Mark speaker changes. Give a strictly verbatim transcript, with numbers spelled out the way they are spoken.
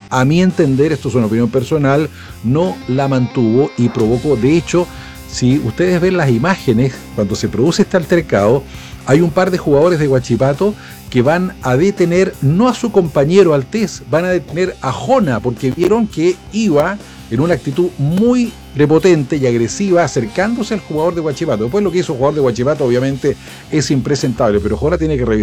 Speaker 1: A mi entender, esto es una opinión personal, no la mantuvo y provocó, de hecho, si ustedes ven las imágenes, cuando se produce este altercado, hay un par de jugadores de Huachipato que van a detener no a su compañero Altés, van a detener a Jona, porque vieron que iba en una actitud muy prepotente y agresiva acercándose al jugador de Huachipato. Después lo que hizo el jugador de Huachipato obviamente es impresentable, pero Jona tiene que revisar